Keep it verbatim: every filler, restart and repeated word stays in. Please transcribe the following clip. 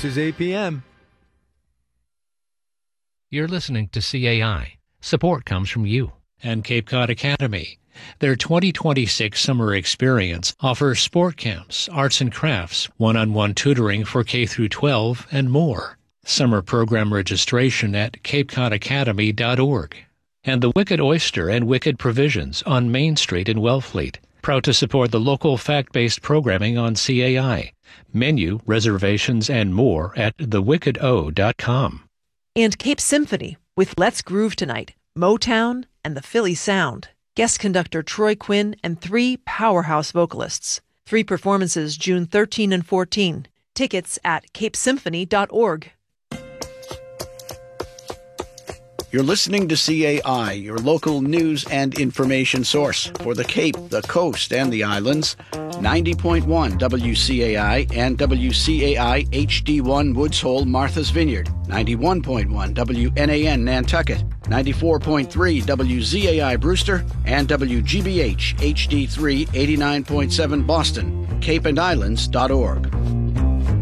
This is A P M. You're listening to C A I. Support comes from you. And Cape Cod Academy. Their twenty twenty-six summer experience offers sport camps, arts and crafts, one-on-one tutoring for K through twelve, and more. Summer program registration at cape cod academy dot org. And the Wicked Oyster and Wicked Provisions on Main Street in Wellfleet. Proud to support the local fact-based programming on C A I. Menu, reservations, and more at the wicked o dot com. And Cape Symphony with Let's Groove Tonight, Motown, and the Philly Sound. Guest conductor Troy Quinn and three powerhouse vocalists. Three performances June thirteenth and fourteenth. Tickets at cape symphony dot org. You're listening to C A I, your local news and information source for the Cape, the Coast, and the Islands. ninety point one W C A I and W C A I H D one Woods Hole, Martha's Vineyard. ninety-one point one W N A N Nantucket. ninety-four point three W Z A I Brewster. And W G B H H D three eighty-nine point seven Boston. cape and islands dot org.